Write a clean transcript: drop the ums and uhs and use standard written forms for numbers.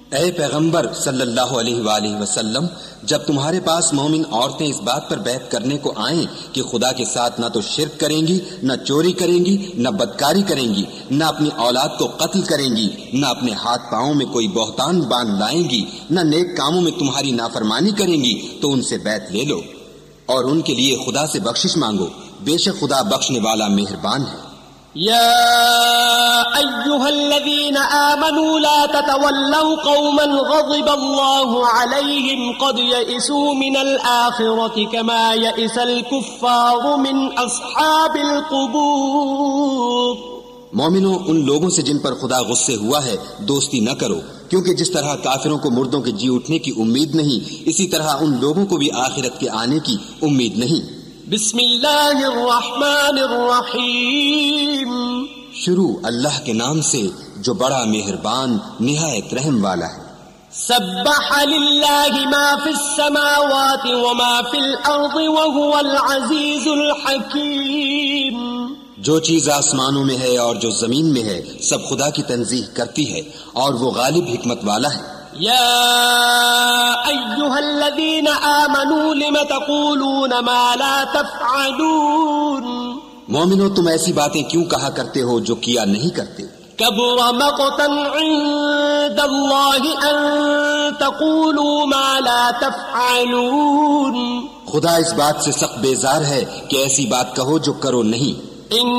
اے پیغمبر صلی اللہ علیہ وآلہ وسلم، جب تمہارے پاس مومن عورتیں اس بات پر بیعت کرنے کو آئیں کہ خدا کے ساتھ نہ تو شرک کریں گی، نہ چوری کریں گی، نہ بدکاری کریں گی، نہ اپنی اولاد کو قتل کریں گی، نہ اپنے ہاتھ پاؤں میں کوئی بہتان باندھ لائیں گی، نہ نیک کاموں میں تمہاری نافرمانی کریں گی، تو ان سے بیعت لے لو اور ان کے لیے خدا سے بخشش مانگو، بے شک خدا بخشنے والا مہربان ہے۔ يا أيها الذين آمنوا لا تتولوا قوما غضب الله عليهم قد يئسوا من الآخرة كما يئس الكفار من أصحاب القبور۔ مومنوں، ان لوگوں سے جن پر خدا غصے ہوا ہے دوستی نہ کرو، کیونکہ جس طرح کافروں کو مردوں کے جی اٹھنے کی امید نہیں، اسی طرح ان لوگوں کو بھی آخرت کے آنے کی امید نہیں۔ بسم اللہ الرحمن الرحیم۔ شروع اللہ کے نام سے جو بڑا مہربان نہایت رحم والا ہے۔ سبح للہ ما فی السماوات وما فی الارض وهو العزیز الحکیم۔ جو چیز آسمانوں میں ہے اور جو زمین میں ہے سب خدا کی تنزیہ کرتی ہے اور وہ غالب حکمت والا ہے۔ یا ایھا الذین آمنوا لم تقولون ما لا تفعلون۔ مومنو، تم ایسی باتیں کیوں کہا کرتے ہو جو کیا نہیں کرتے؟ کبر مقتا عند اللہ ان تقولوا ما لا تفعلون۔ خدا اس بات سے سخت بیزار ہے کہ ایسی بات کہو جو کرو نہیں۔